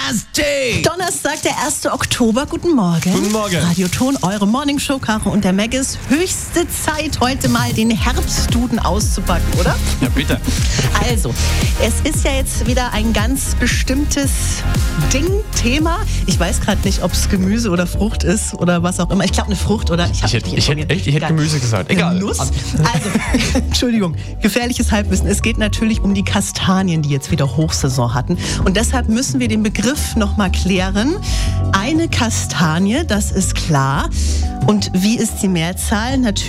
Nasty! Donnerstag, der 1. Oktober. Guten Morgen. Guten Morgen. Radioton, eure Morningshow, Caro und der Maggis. Höchste Zeit, heute mal den Herbstduden auszupacken, oder? Ja, bitte. Also, es ist ja jetzt wieder ein ganz bestimmtes Thema. Ich weiß gerade nicht, ob es Gemüse oder Frucht ist oder was auch immer. Ich glaube, eine Frucht, oder? Ich hätte Gemüse gesagt. Egal. Nuss? Also, Entschuldigung, gefährliches Halbwissen. Es geht natürlich um die Kastanien, die jetzt wieder Hochsaison hatten. Und deshalb müssen wir den Begriff nochmal klären. Eine Kastanie, das ist klar. Und wie ist die Mehrzahl? Natürlich